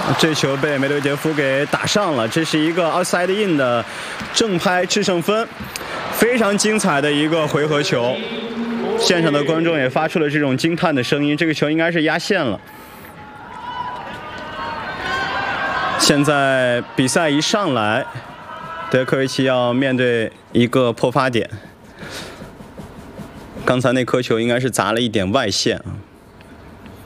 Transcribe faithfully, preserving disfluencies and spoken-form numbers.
这球被梅德韦杰夫给打上了，这是一个 outside in 的正拍制胜分，非常精彩的一个回合球。现场的观众也发出了这种惊叹的声音，这个球应该是压线了。现在比赛一上来，德科维奇要面对一个破发点。刚才那颗球应该是砸了一点外线啊。